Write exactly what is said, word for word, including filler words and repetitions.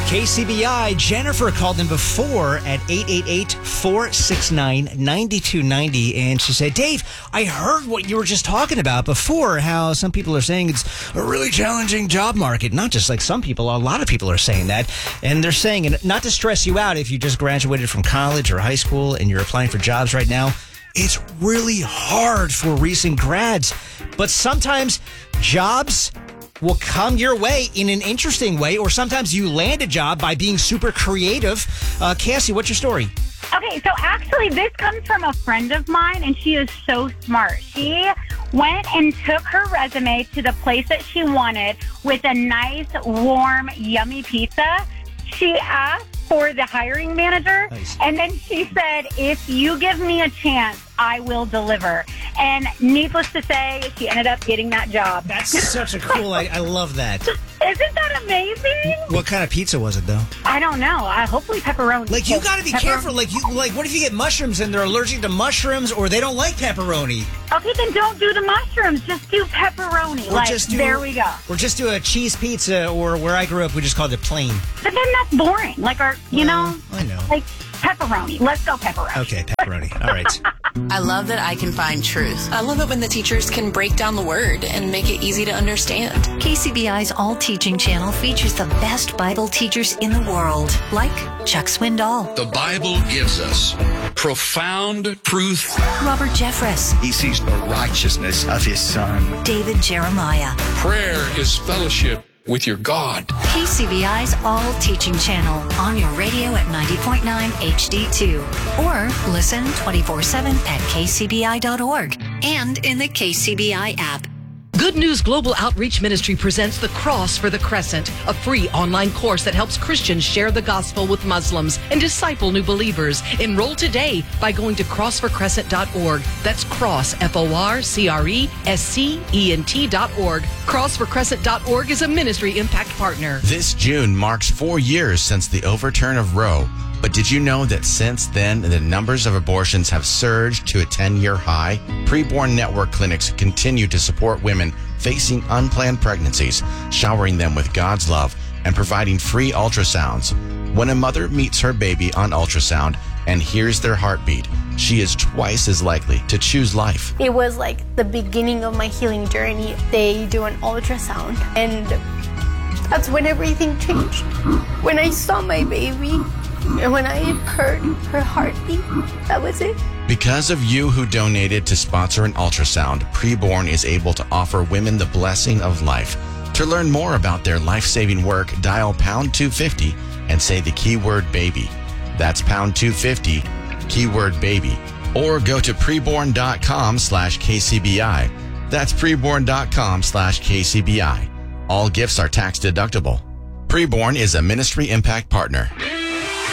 K C B I, Jennifer called in before at eight eight eight, four six nine, nine two nine zero, and she said, Dave, I heard what you were just talking about before, how some people are saying it's a really challenging job market. Not just like some people, a lot of people are saying that, and they're saying, and not to stress you out if you just graduated from college or high school and you're applying for jobs right now, it's really hard for recent grads, but sometimes jobs will come your way in an interesting way, or sometimes you land a job by being super creative. Uh, Cassie, what's your story? Okay, so actually this comes from a friend of mine, and she is so smart. She went and took her resume to the place that she wanted with a nice, warm, yummy pizza. She asked for the hiring manager, nice. And then she said, if you give me a chance, I will deliver. And needless to say, she ended up getting that job. That's such a cool, I, I love that. Isn't that amazing? What kind of pizza was it, though? I don't know. Uh, hopefully pepperoni. Like, you got to be pepperoni. careful. Like, you, like, what if you get mushrooms and they're allergic to mushrooms, or they don't like pepperoni? Okay, then don't do the mushrooms. Just do pepperoni. Or like, just do, there we go. Or just do a cheese pizza, or where I grew up, we just called it plain. But then that's boring. Like, our, you well, know, I know. Like pepperoni. Let's go pepperoni. Okay, pepperoni. All right. I love that I can find truth. I love it when the teachers can break down the word and make it easy to understand. K C B I's All Teaching channel features the best Bible teachers in the world, like Chuck Swindoll. The Bible gives us profound truth. Robert Jeffress. He sees the righteousness of his son. David Jeremiah. Prayer is fellowship with your God. K C B I's All Teaching channel on your radio at ninety point nine H D two. Or listen twenty-four seven at K C B I dot org and in the K C B I app. Good News Global Outreach Ministry presents The Cross for the Crescent, a free online course that helps Christians share the gospel with Muslims and disciple new believers. Enroll today by going to cross for crescent dot org. That's cross, F O R C R E S C E N T dot org. cross for crescent dot org is a ministry impact partner. This June marks four years since the overturn of Roe. But did you know that since then, the numbers of abortions have surged to a ten-year high? Preborn Network clinics continue to support women facing unplanned pregnancies, showering them with God's love and providing free ultrasounds. When a mother meets her baby on ultrasound and hears their heartbeat, she is twice as likely to choose life. It was like the beginning of my healing journey. They do an ultrasound, and that's when everything changed. When I saw my baby, and when I heard her heartbeat, that was it. Because of you who donated to sponsor an ultrasound, Preborn is able to offer women the blessing of life. To learn more about their life-saving work, dial pound two fifty and say the keyword baby. That's pound two fifty, keyword baby. Or go to preborn.com slash KCBI. That's preborn.com slash KCBI. All gifts are tax deductible. Preborn is a ministry impact partner.